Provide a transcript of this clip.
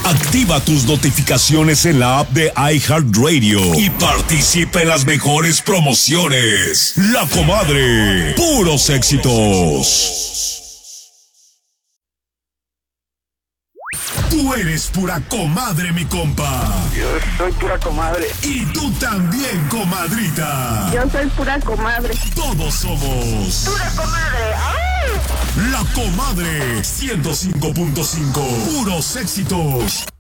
Activa tus notificaciones en la app de iHeartRadio y participa en las mejores promociones. La Comadre, puros éxitos. Tú eres pura comadre, mi compa. Yo soy pura comadre. Y tú también, comadrita. Yo soy pura comadre. Todos somos Pura comadre. ¡Ay! La Comadre 105.5. Puros éxitos.